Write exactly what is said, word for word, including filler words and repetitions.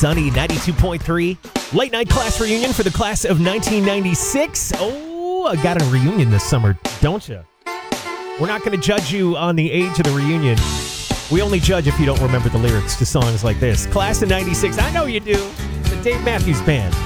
Sunny ninety-two point three. Late night class reunion for the class of nineteen ninety-six. Oh, I got a reunion this summer, don't you? We're not going to judge you on the age of the reunion. We only judge if you don't remember the lyrics to songs like this. Class of ninety-six, I know you do. The Dave Matthews Band.